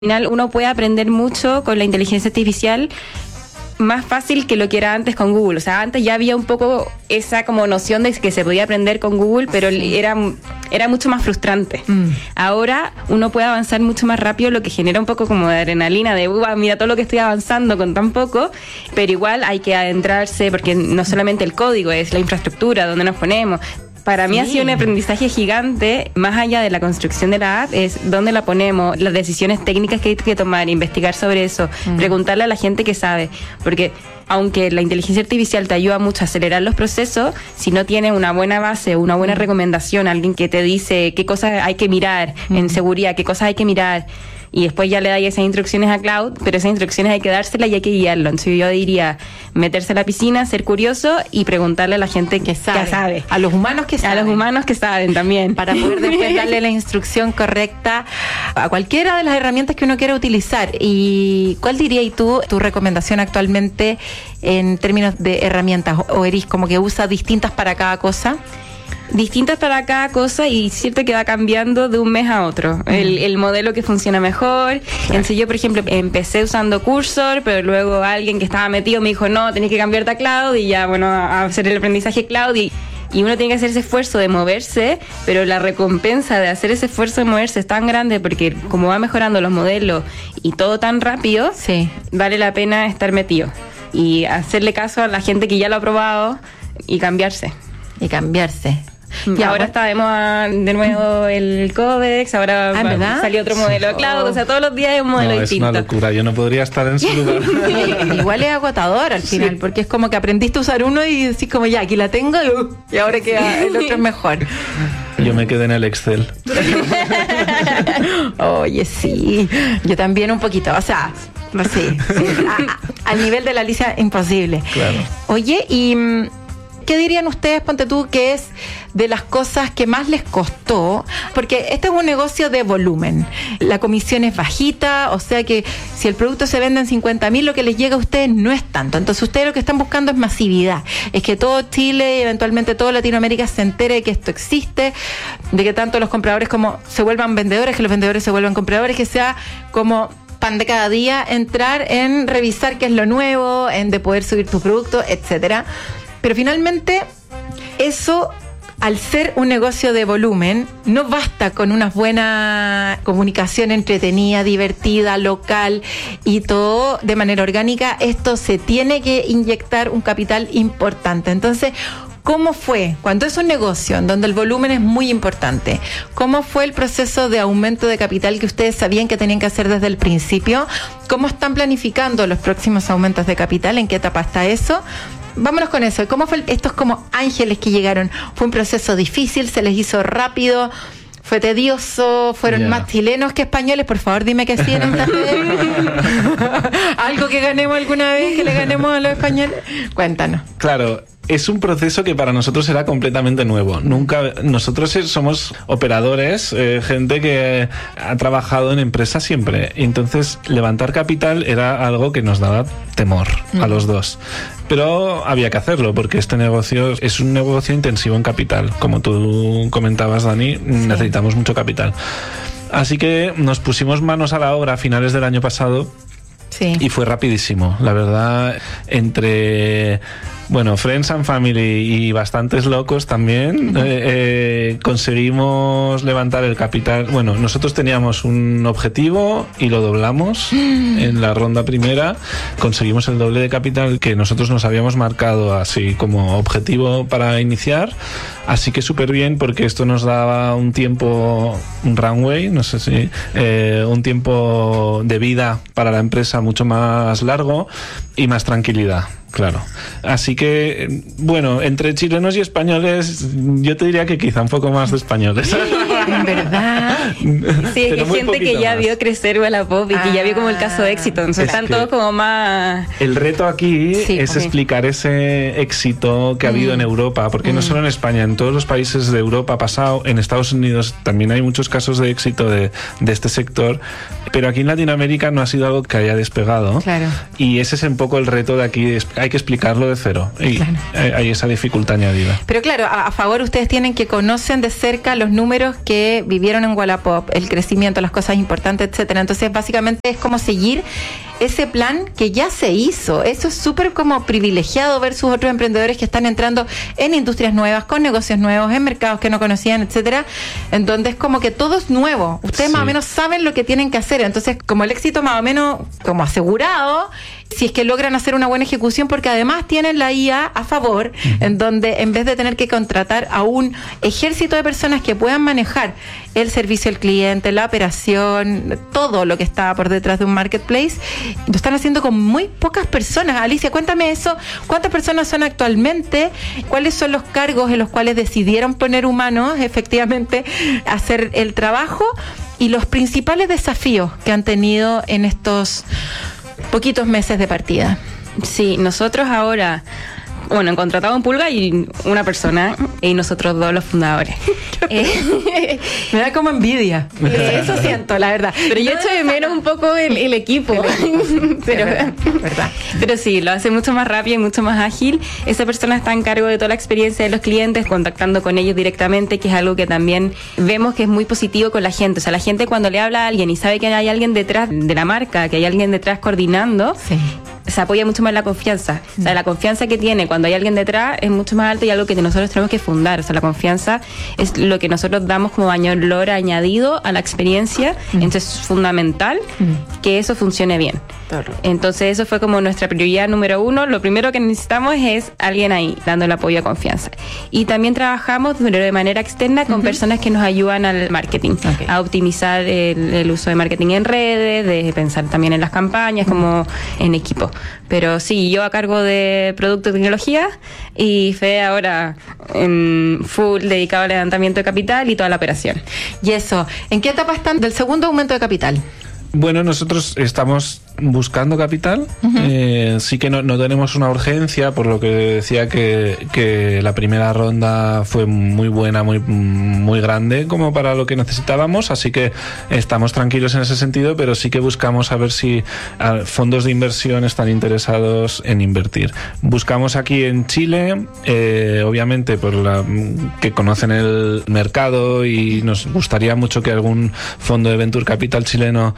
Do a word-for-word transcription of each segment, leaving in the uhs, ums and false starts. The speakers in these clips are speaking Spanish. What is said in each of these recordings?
Al final uno puede aprender mucho con la inteligencia artificial más fácil que lo que era antes con Google. O sea, antes ya había un poco esa como noción de que se podía aprender con Google, pero sí. era, era mucho más frustrante. Mm. Ahora uno puede avanzar mucho más rápido, lo que genera un poco como de adrenalina, de uh, mira todo lo que estoy avanzando con tan poco, pero igual hay que adentrarse, porque no solamente el código, es la infraestructura, donde nos ponemos. Para mí sí. ha sido un aprendizaje gigante, más allá de la construcción de la app, es dónde la ponemos, las decisiones técnicas que hay que tomar, investigar sobre eso, mm. preguntarle a la gente que sabe, porque aunque la inteligencia artificial te ayuda mucho a acelerar los procesos, si no tienes una buena base, una buena mm. recomendación, alguien que te dice qué cosas hay que mirar mm. en seguridad, qué cosas hay que mirar, y después ya le dais esas instrucciones a Cloud, pero esas instrucciones hay que dárselas y hay que guiarlo. Entonces yo diría meterse a la piscina, ser curioso y preguntarle a la gente que sabe. Que sabe. A los humanos que saben. A los humanos que saben también. Para poder después darle la instrucción correcta a cualquiera de las herramientas que uno quiera utilizar. ¿Y cuál dirías tú, tu recomendación actualmente en términos de herramientas? ¿O eres como que usa distintas para cada cosa? Distintas para cada cosa, y cierto que va cambiando de un mes a otro. Mm. El, el modelo que funciona mejor. Claro. Entonces yo, por ejemplo, empecé usando Cursor, pero luego alguien que estaba metido me dijo, no, tenés que cambiarte a Cloud, y ya, bueno, a hacer el aprendizaje Cloud, y, y uno tiene que hacer ese esfuerzo de moverse, pero la recompensa de hacer ese esfuerzo de moverse es tan grande, porque como va mejorando los modelos y todo tan rápido, sí. vale la pena estar metido y hacerle caso a la gente que ya lo ha probado y cambiarse. Y cambiarse. Y ahora está de moda de nuevo el Codex, ahora ah, va, salió otro modelo de Cloud, o sea, todos los días hay un modelo no, distinto. Es una locura, yo no podría estar en su lugar. Igual es agotador al final, sí. porque es como que aprendiste a usar uno y decís como ya, aquí la tengo y, y ahora queda el otro es mejor. Yo me quedé en el Excel. Oye, sí, yo también un poquito, o sea, no sé, sí, al nivel de la Alicia, imposible. Claro. Oye, y ¿qué dirían ustedes, ponte tú, que es de las cosas que más les costó? Porque este es un negocio de volumen. La comisión es bajita, o sea que si el producto se vende en cincuenta mil, lo que les llega a ustedes no es tanto. Entonces ustedes lo que están buscando es masividad. Es que todo Chile y eventualmente toda Latinoamérica se entere de que esto existe, de que tanto los compradores como se vuelvan vendedores, que los vendedores se vuelvan compradores, que sea como pan de cada día, entrar en revisar qué es lo nuevo, en de poder subir tu producto, etcétera. Pero finalmente, eso, al ser un negocio de volumen, no basta con una buena comunicación entretenida, divertida, local y todo de manera orgánica. Esto se tiene que inyectar un capital importante. Entonces, ¿cómo fue? Cuando es un negocio en donde el volumen es muy importante, ¿cómo fue el proceso de aumento de capital que ustedes sabían que tenían que hacer desde el principio? ¿Cómo están planificando los próximos aumentos de capital? ¿En qué etapa está eso? Vámonos con eso. ¿Cómo fue estos como ángeles que llegaron? ¿Fue un proceso difícil? ¿Se les hizo rápido? ¿Fue tedioso? ¿Fueron yeah. más chilenos que españoles? Por favor, dime que sí en esta vez. ¿Algo que ganemos alguna vez, que le ganemos a los españoles? Cuéntanos. Claro. Es un proceso que para nosotros era completamente nuevo. Nunca, nosotros somos operadores, eh, gente que ha trabajado en empresas siempre. Entonces, levantar capital era algo que nos daba temor mm. a los dos. Pero había que hacerlo porque este negocio es un negocio intensivo en capital. Como tú comentabas, Dani, sí. necesitamos mucho capital. Así que nos pusimos manos a la obra a finales del año pasado. Sí. Y fue rapidísimo, la verdad, entre, bueno, Friends and Family y bastantes locos también, uh-huh. eh, eh, conseguimos levantar el capital. Bueno, nosotros teníamos un objetivo y lo doblamos en la ronda primera, conseguimos el doble de capital que nosotros nos habíamos marcado así como objetivo para iniciar, así que súper bien porque esto nos daba un tiempo, un runway, no sé si, eh, un tiempo de vida para la empresa mucho más largo y más tranquilidad, claro. Así que, bueno, entre chilenos y españoles, yo te diría que quizá un poco más de españoles. En verdad. Sí, es que hay gente que ya más. vio crecer Wallapop y ah, que ya vio como el caso de éxito. Entonces están todos como más... El reto aquí sí, es okay. explicar ese éxito que ha habido mm. en Europa, porque mm. no solo en España, en todos los países de Europa ha pasado, en Estados Unidos también hay muchos casos de éxito de, de este sector, pero aquí en Latinoamérica no ha sido algo que haya despegado. Claro. Y ese es un poco el reto de aquí, hay que explicarlo de cero. Y claro. hay esa dificultad añadida. Pero claro, a, a favor ustedes tienen que conocen de cerca los números que que vivieron en Wallapop, el crecimiento, las cosas importantes, etcétera. Entonces, básicamente es como seguir ese plan que ya se hizo. Eso es súper como privilegiado ver sus otros emprendedores que están entrando en industrias nuevas, con negocios nuevos, en mercados que no conocían, etcétera, en donde es como que todo es nuevo. Ustedes sí. más o menos saben lo que tienen que hacer. Entonces, como el éxito más o menos como asegurado, si es que logran hacer una buena ejecución, porque además tienen la I A a favor, uh-huh. en donde en vez de tener que contratar a un ejército de personas que puedan manejar el servicio al cliente, la operación, todo lo que está por detrás de un marketplace, lo están haciendo con muy pocas personas. Alicia, cuéntame eso. ¿Cuántas personas son actualmente? ¿Cuáles son los cargos en los cuales decidieron poner humanos efectivamente a hacer el trabajo? Y los principales desafíos que han tenido en estos poquitos meses de partida. Sí, nosotros ahora, bueno, han contratado un Pulga y una persona, y nosotros dos los fundadores. eh, Me da como envidia. Eh, eso siento, la verdad. Pero yo echo de menos un poco el, el equipo. pero, verdad. pero sí, lo hace mucho más rápido y mucho más ágil. Esa persona está en cargo de toda la experiencia de los clientes, contactando con ellos directamente, que es algo que también vemos que es muy positivo con la gente. O sea, la gente cuando le habla a alguien y sabe que hay alguien detrás de la marca, que hay alguien detrás coordinando, sí. se apoya mucho más en la confianza. O sea, la confianza que tiene cuando hay alguien detrás es mucho más alta y algo que nosotros tenemos que fundar. O sea, la confianza es lo que nosotros damos como valor añadido a la experiencia. Mm. Entonces es fundamental mm. que eso funcione bien. Claro. Entonces eso fue como nuestra prioridad número uno. Lo primero que necesitamos es alguien ahí, dando el apoyo a confianza. Y también trabajamos de manera externa con uh-huh. personas que nos ayudan al marketing, okay. a optimizar el, el uso de marketing en redes, de pensar también en las campañas, uh-huh. como en equipo. Pero sí, yo a cargo de producto y tecnología y Fede ahora en full dedicado al levantamiento de capital y toda la operación. Y eso, ¿en qué etapa están del segundo aumento de capital? Bueno, nosotros estamos buscando capital. Uh-huh. Eh, sí que no, no tenemos una urgencia, por lo que decía que, que la primera ronda fue muy buena, muy, muy grande como para lo que necesitábamos, así que estamos tranquilos en ese sentido, pero sí que buscamos a ver si fondos de inversión están interesados en invertir. Buscamos aquí en Chile, eh, obviamente por la que conocen el mercado, y nos gustaría mucho que algún fondo de Venture Capital chileno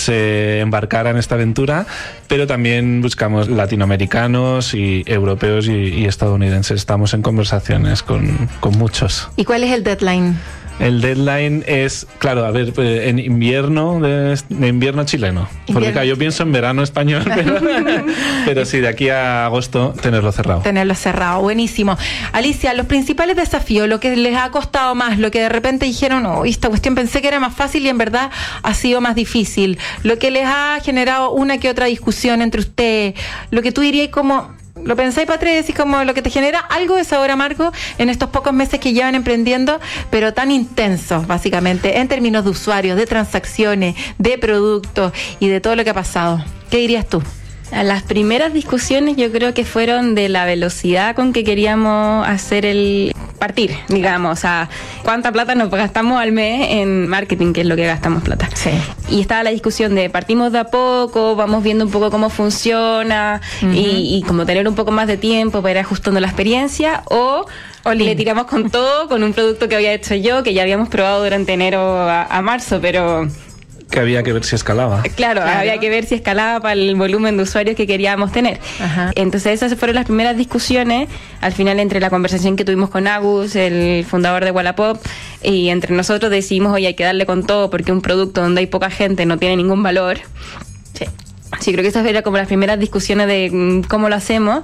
se embarcara en esta aventura, pero también buscamos latinoamericanos y europeos y, y estadounidenses. Estamos en conversaciones con, con muchos. ¿Y cuál es el deadline? El deadline es, claro, a ver, en invierno, de, de invierno chileno. Invierno. Porque claro, yo pienso en verano español, pero, pero sí, de aquí a agosto tenerlo cerrado. Tenerlo cerrado, buenísimo. Alicia, los principales desafíos, lo que les ha costado más, lo que de repente dijeron, oh, esta cuestión pensé que era más fácil y en verdad ha sido más difícil, lo que les ha generado una que otra discusión entre ustedes, lo que tú dirías como... ¿Lo pensáis, Patricia? Es como lo que te genera algo de sabor amargo en estos pocos meses que llevan emprendiendo, pero tan intensos, básicamente, en términos de usuarios, de transacciones, de productos y de todo lo que ha pasado. ¿Qué dirías tú? Las primeras discusiones yo creo que fueron de la velocidad con que queríamos hacer el partir, digamos, o sea, cuánta plata nos gastamos al mes en marketing, que es lo que gastamos plata. Sí. Y estaba la discusión de partimos de a poco, vamos viendo un poco cómo funciona, uh-huh. y, y como tener un poco más de tiempo para ir ajustando la experiencia, o Olin. Le tiramos con todo, con un producto que había hecho yo, que ya habíamos probado durante enero a, a marzo, pero... que había que ver si escalaba. Claro, claro, había que ver si escalaba para el volumen de usuarios que queríamos tener. Ajá. Entonces esas fueron las primeras discusiones, al final entre la conversación que tuvimos con Agus, el fundador de Wallapop, y entre nosotros decidimos, oye, hay que darle con todo porque un producto donde hay poca gente no tiene ningún valor. Sí. Sí, creo que esas eran como las primeras discusiones de cómo lo hacemos.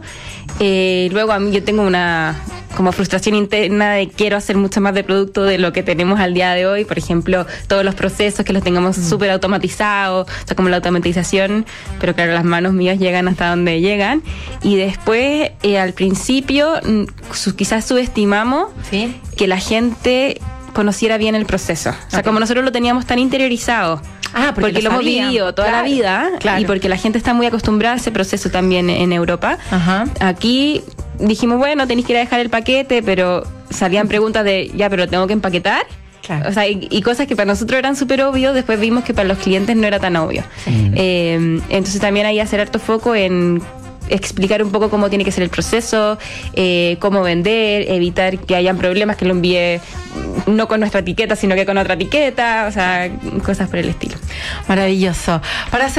Eh, luego a mí yo tengo una como frustración interna de quiero hacer mucho más de producto de lo que tenemos al día de hoy. Por ejemplo, todos los procesos que los tengamos mm. súper automatizados, o sea, como la automatización, pero claro, las manos mías llegan hasta donde llegan. Y después, eh, al principio, su, quizás subestimamos ¿sí? que la gente conociera bien el proceso. O sea, okay. como nosotros lo teníamos tan interiorizado. Ah, porque, porque lo, lo hemos vivido toda claro, la vida claro. y porque la gente está muy acostumbrada a ese proceso también en Europa. Ajá. Aquí dijimos, bueno, tenéis que ir a dejar el paquete, pero salían preguntas de, ya, pero tengo que empaquetar. Claro. O sea, y, y cosas que para nosotros eran súper obvios, después vimos que para los clientes no era tan obvio. Sí. Eh, entonces también hay que hacer harto foco en explicar un poco cómo tiene que ser el proceso, eh, cómo vender, evitar que hayan problemas, que lo envíe no con nuestra etiqueta, sino que con otra etiqueta, o sea, cosas por el estilo. Maravilloso. Para